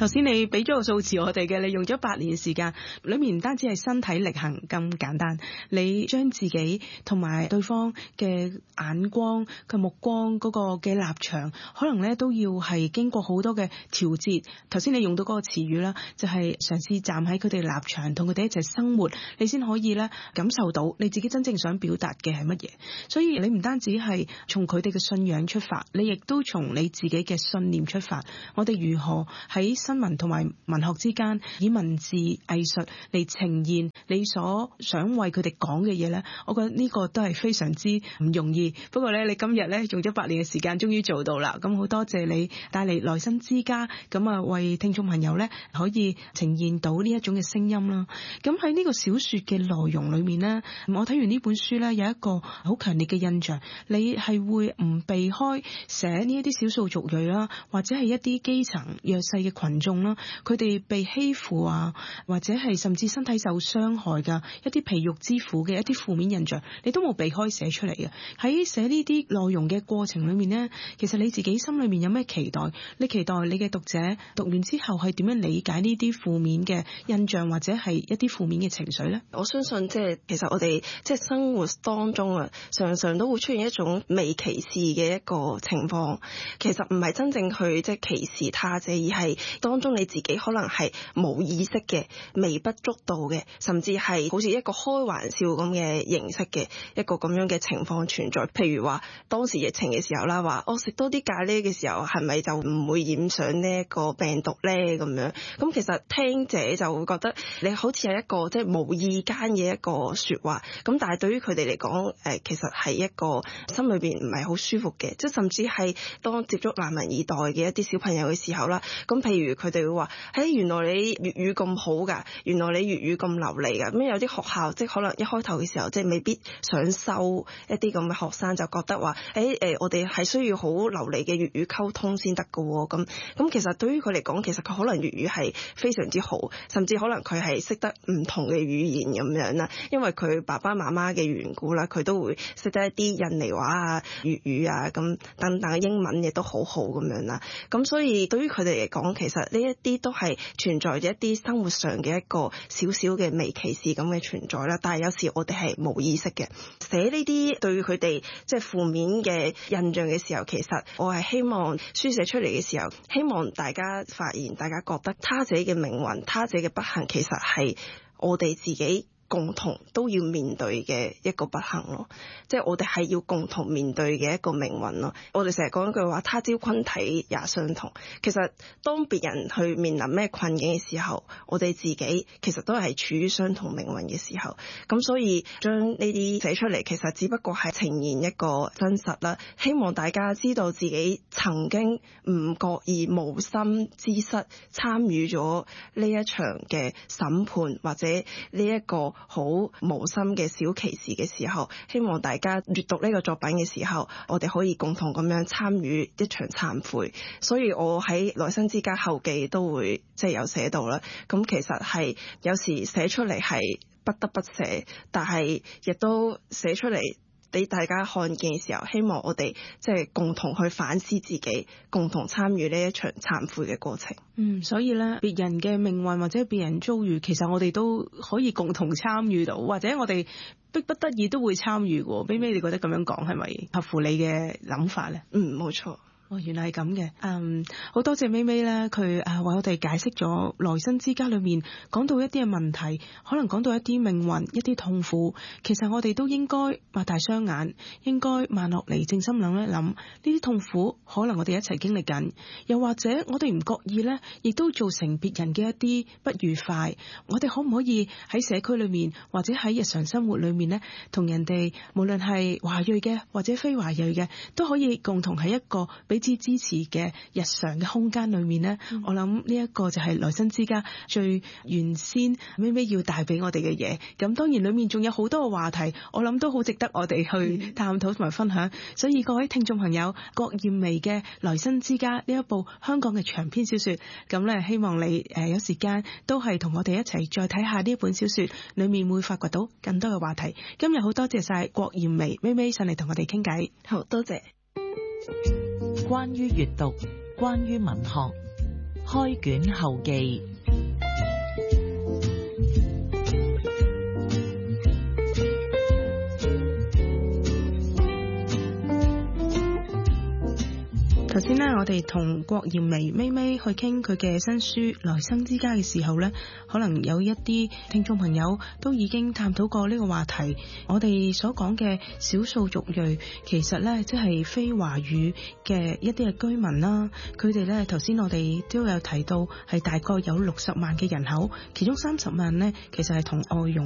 頭先你俾咗個數字我哋嘅，你用咗8年時間，裏面唔單止係身體力行咁簡單，你將自己同埋對方嘅眼光、嘅目光嗰個嘅立場，可能咧都要係經過好多嘅調節。頭先你用到嗰個詞語啦，就係嘗試站喺佢哋立場，同佢哋一齊生活，你先可以咧感受到你自己真正想表達嘅係乜嘢。所以你唔單止係從佢哋嘅信仰出發，你亦都從你自己嘅信念出發。我哋如何喺新聞同埋文學之間，以文字藝術嚟呈現你所想為佢哋講嘅嘢呢？我覺得呢個都係非常之唔容易。不過咧，你今日咧用咗8年嘅時間，終於做到啦。咁好多謝你帶嚟來生之家，咁啊為聽眾朋友咧可以呈現到呢一種嘅聲音啦。咁喺呢個小說嘅內容裏面呢，我睇完呢本書咧有一個好強烈嘅印象，你係會唔避開寫呢一啲少數族裔啦，或者係一啲基層弱勢嘅群眾啦，佢哋被欺負啊，或者係甚至身體受傷害㗎一啲皮肉之苦嘅一啲負面印象，你都冇避開寫出嚟嘅。喺寫呢啲內容嘅過程裏面呢，其實你自己心裏面有咩期待？你期待你嘅讀者讀完之後係點樣理解呢啲負面嘅印象，或者係一啲負面嘅情緒呢？ 我相信其實我哋生活當中啊，常常都會出現一種微歧視嘅一個情況。其實唔係真正去歧視他者，而係當中你自己可能係冇意識嘅、微不足道嘅，甚至係好似一個開玩笑咁嘅形式嘅一個咁樣嘅情況存在。譬如話當時疫情嘅時候啦，話我食多啲咖喱嘅時候，係咪就唔會染上呢一個病毒呢？咁樣咁其實聽者就會覺得你好似係一個無意間嘅一個説話。咁但係對於佢哋嚟講，其實係一個心裏邊唔係好舒服嘅，甚至係當接觸難民二代嘅一啲小朋友嘅時候啦。咁譬如佢哋會話：原來你粵語咁好㗎，原來你粵語咁流利㗎。咁有啲學校可能一開頭嘅時候未必想收一啲咁嘅學生，就覺得話我哋係需要好流利嘅粵語溝通先得㗎喎。咁其實對於佢嚟講，其實佢可能粵語係非常之好，甚至可能佢係識得唔同嘅語言咁樣啦。因為佢爸爸媽媽嘅緣故啦，佢都會識得一啲印尼話啊、粵語啊咁等等，英文亦都好好咁樣啦。咁所以對於佢哋嚟講，其實呢一啲都係存在着一啲生活上嘅一個少少嘅微歧視咁嘅存在啦。但係有時我哋係冇意識嘅，寫呢啲對佢哋負面嘅印象嘅時候，其實我係希望書寫出嚟嘅時候，希望大家發現，大家覺得他者嘅命運、他者嘅不幸，其實係我哋自己共同都要面對嘅一個不幸咯，我哋係要共同面對嘅一個命運咯。我哋成日講一句話，他朝昆體也相同。其實當別人去面臨咩困境嘅時候，我哋自己其實都係處於相同命運嘅時候。咁所以將呢啲寫出嚟，其實只不過係呈現一個真實啦。希望大家知道自己曾經唔覺意無心之失參與咗呢一場嘅審判，或者呢一個好無心嘅小歧視嘅時候，希望大家閱讀呢個作品嘅時候，我哋可以共同咁樣參與一場懺悔。所以我喺來生之家後記都會有寫到啦。咁其實係有時寫出嚟係不得不寫，但係亦都寫出嚟俾大家看見嘅時候，希望我哋共同去反思自己，共同參與呢一場懺悔嘅過程。 所以咧，別人嘅命運或者別人遭遇，其實我哋都可以共同參與到，或者我哋逼不得已都會參與嘅。咪咪，你覺得咁樣講係咪合乎你嘅諗法咧？ 冇錯。 原來係咁嘅。好多謝咪咪咧，佢為我哋解釋咗來生之家裏面講到一啲嘅問題，可能講到一啲命運、一啲痛苦。其實我哋都應該擘大雙眼，應該慢落嚟，靜心諗一諗，呢啲痛苦可能我哋一齊經歷緊，又或者我哋唔覺意咧，亦都造成別人嘅一啲不愉快。我哋可唔可以喺社區裏面，或者喺日常生活裏面咧，同人哋無論係華裔嘅或者非華裔嘅，都可以共同喺一個彼此支持嘅日常嘅空間裏面呢，我諗呢一個就係來生之家最原先咪咪要帶俾我哋嘅嘢。咁當然裏面仲有好多嘅話題，我諗都好值得我哋去探討同埋分享。所以各位聽眾朋友，郭艷薇嘅來生之家呢一部香港嘅長篇小說，咁咧希望你有時間都係同我哋一齊再睇下呢一本小說，裏面會發掘到更多嘅話題。今日好多謝晒郭艷薇咪咪上嚟同我哋傾偈。 好多謝。 關於閱讀，關於文學， 開卷後記。 頭先呢，我哋同郭艷薇咪咪去傾佢嘅新書《來生之家》嘅時候呢，可能有一啲聽眾朋友都已經探討過呢個話題。我哋所講嘅少數族裔，其實呢，即係非華語嘅一啲嘅居民啦。佢哋呢，頭先我哋都有提到係大概有60萬嘅人口，其中30萬呢，其實係同外傭